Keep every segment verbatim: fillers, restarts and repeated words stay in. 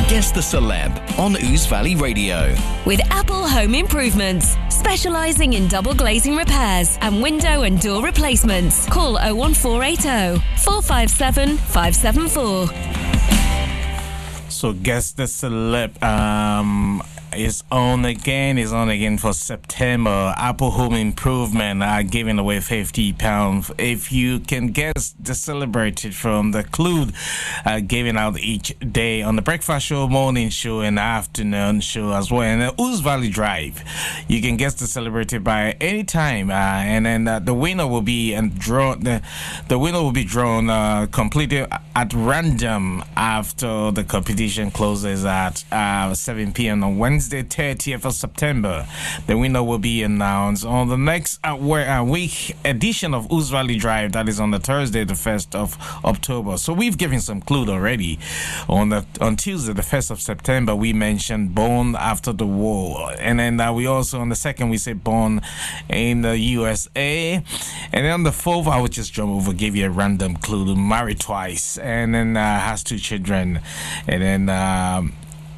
Guess the Celeb on Ouse Valley Radio. With Apple Home Improvements, specialising in double glazing repairs and window and door replacements. Call oh one four eight oh, four five seven, five seven four. So Guess the Celeb um, is on again, is on again for September. Apple Home Improvement are giving away fifty pounds. If you can guess the celebrated from the clue uh, given out each day on the breakfast show, morning show, and afternoon show as well. And the Ouse Valley Drive, you can guess the celebrated by any time. Uh, and then uh, the winner will be and drawn. The, the winner will be drawn uh, completely at random after the competition closes at uh, seven p.m. on Wednesday, thirtieth of September. The winner will be announced on the next uh, week edition of Ouse Valley Drive, that is on the Thursday, the first of October. So we've given some clue already. On the on Tuesday, the first of September, we mentioned Born After the War. And then uh, we also, on the second, we say Born in the U S A. And then on the fourth, I would just jump over, give you a random clue. Married twice. And then uh, has two children. And then um,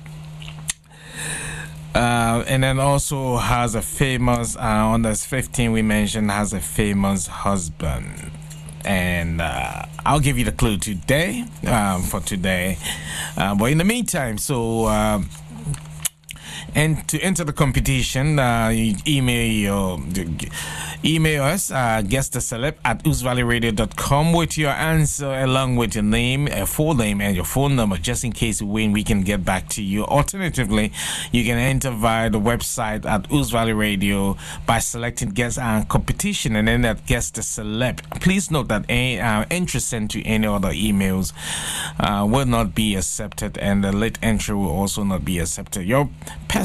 uh, and then also has a famous uh, on the fifteenth we mentioned has a famous husband. And uh, I'll give you the clue today um, for today. Uh, but in the meantime, so um, and to enter the competition, uh, you email your email us, uh, guess the celeb at ouse valley radio dot com with your answer along with your name, a full name, and your phone number, just in case you win. We can get back to you. Alternatively, you can enter via the website at Ouse Valley Radio by selecting guess and competition, and then that guess the celeb. Please note that any uh, entry sent to any other emails uh, will not be accepted, and the late entry will also not be accepted. Your